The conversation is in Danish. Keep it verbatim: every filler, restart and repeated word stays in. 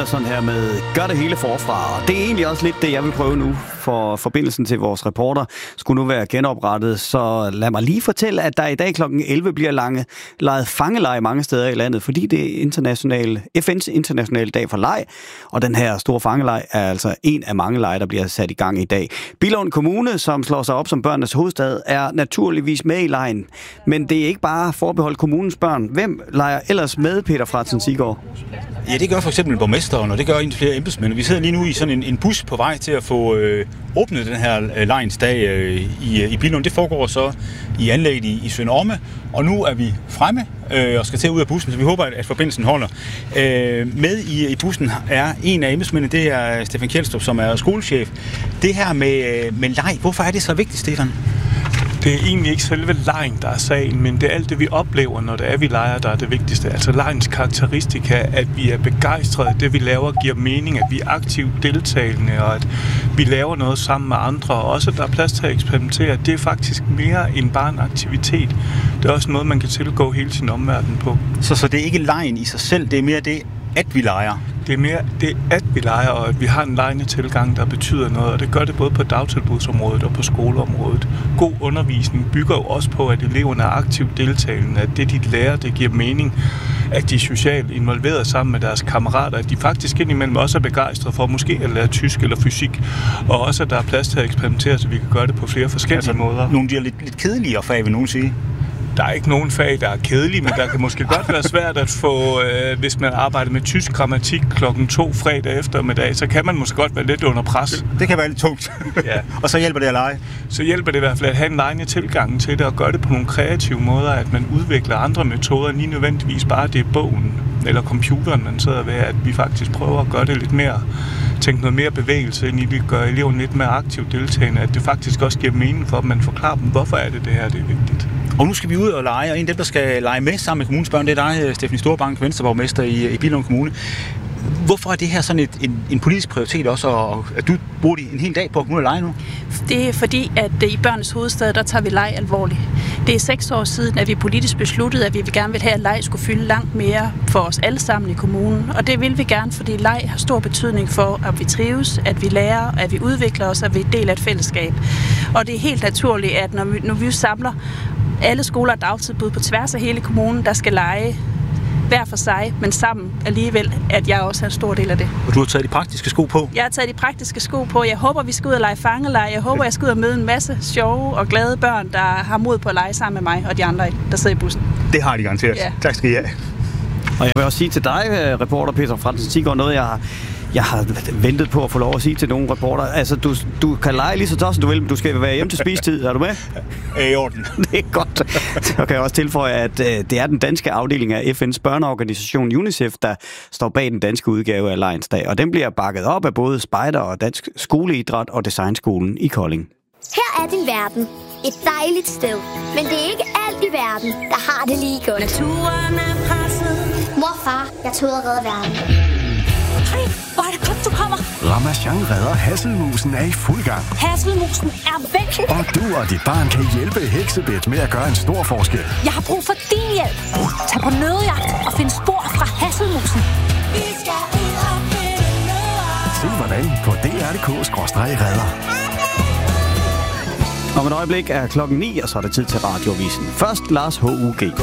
Andersson her med Gør det hele forfra. Og det er egentlig også lidt det, jeg vil prøve nu, for forbindelsen til vores reporter skulle nu være genoprettet. Så lad mig lige fortælle, at der i dag klokken elleve bliver lange, lejet fangelege mange steder i landet, fordi det er international, F N's internationale dag for leg. Og den her store fangelej er altså en af mange lege, der bliver sat i gang i dag. Billund Kommune, som slår sig op som børnenes hovedstad, er naturligvis med i lejen. Men det er ikke bare forbeholdt kommunens børn. Hvem leger ellers med, Peter Fratzen Siggaard? Ja, det gør for eksempel borgmesteren, og det gør egentlig flere embedsmænd. Vi sidder lige nu i sådan en, en bus på vej til at få øh, åbnet den her øh, lejens dag øh, i, i Billund. Det foregår så i anlægget i, i Sønderorme, og nu er vi fremme øh, og skal til ud af bussen, så vi håber, at, at forbindelsen holder. Øh, med i, i bussen er en af embedsmændene, det er Stefan Kjeldstrup, som er skolechef. Det her med, med leg, hvorfor er det så vigtigt, Stefan? Det er egentlig ikke selve legen, der er sagen, men det er alt det, vi oplever, når det er, vi leger, der er det vigtigste. Altså legens karakteristika, at vi er begejstrede, at det, vi laver, giver mening, at vi er aktivt deltagende, og at vi laver noget sammen med andre, og også, at der er plads til at eksperimentere. Det er faktisk mere end bare en aktivitet. Det er også noget, man kan tilgå hele sin omverden på. Så, så det er ikke legen i sig selv, det er mere det, at vi leger? Det er mere det, at vi leger, og at vi har en legende tilgang, der betyder noget, og det gør det både på dagtilbudsområdet og på skoleområdet. God undervisning bygger jo også på, at eleverne er aktivt deltagende, at det, de lærer, det giver mening, at de er socialt involveret sammen med deres kammerater, at de faktisk indimellem også er begejstrede for måske at lære tysk eller fysik, og også, at der er plads til at eksperimentere, så vi kan gøre det på flere forskellige altså, måder. Nogle af de er lidt, lidt kedeligere fag, vil nogen sige. Der er ikke nogen fag, der er kedelige, men der kan måske godt være svært at få, øh, hvis man arbejder med tysk grammatik klokken to fredag eftermiddag, så kan man måske godt være lidt under pres. Det, det kan være lidt tungt. Ja. Og så hjælper det at lege? Så hjælper det i hvert fald at have en legende tilgang til det, og gøre det på nogle kreative måder, at man udvikler andre metoder, lige nødvendigvis bare det er bogen eller computeren, man sidder ved, at vi faktisk prøver at gøre det lidt mere, tænke noget mere bevægelse ind i det, gøre eleverne lidt mere aktivt deltagende, at det faktisk også giver mening for, at man forklarer dem, hvorfor er det det her, det er vigtigt. Og nu skal vi ud og lege, og en af dem, der skal lege med sammen med kommunens børn, det er dig, Stephanie Storbank, venstreborgmester i, i Billund Kommune. Hvorfor er det her sådan et, en, en politisk prioritet også, og at du bruger en hel dag på at komme ud og lege nu? Det er fordi, at i børnenes hovedstad, der tager vi leg alvorligt. Det er seks år siden, at vi politisk besluttede, at vi gerne vil have, at leg skulle fylde langt mere for os alle sammen i kommunen. Og det vil vi gerne, fordi leg har stor betydning for, at vi trives, at vi lærer, at vi udvikler os, at vi er del af et fællesskab. Og det er helt naturligt, at når vi, når vi samler alle skoler og dagtilbud på tværs af hele kommunen, der skal lege hver for sig, men sammen alligevel, at jeg også er en stor del af det. Og du har taget de praktiske sko på? Jeg har taget de praktiske sko på. Jeg håber, vi skal ud og lege fangelege. Jeg håber, jeg skal ud og møde en masse sjove og glade børn, der har mod på at lege sammen med mig og de andre, der sidder i bussen. Det har de garanteret. Ja. Tak skal I have. Og jeg vil også sige til dig, reporter Peter Fratzen Siggaard, noget jeg har Jeg har ventet på at få lov at sige til nogle reporter. Altså, du, du kan lege lige så tosset du vil, men du skal være hjemme til spisetid. Er du med? Ja, i orden. Det er godt. Så kan jeg også tilføje, at øh, det er den danske afdeling af F N's børneorganisation UNICEF, der står bag den danske udgave af Lejens Dag. Og den bliver bakket op af både spejder og dansk skoleidræt og designskolen i Kolding. Her er din verden. Et dejligt sted. Men det er ikke alt i verden, der har det lige godt. Naturen er presset. Morfar, jeg tog ud og redde verden. Hej, hvor er det godt, du kommer. Ramasjang redder Hasselmusen er i fuld gang. Hasselmusen er væk. Og du og dit barn kan hjælpe Heksebet med at gøre en stor forskel. Jeg har brug for din hjælp. Tag på nødjagt og find spor fra Hasselmusen. Vi skal ud og finde noget. Se hvordan på D R punktum D K skråstreg redder. Om et øjeblik er klokken ni, og så er det tid til Radioavisen. Først Lars H U G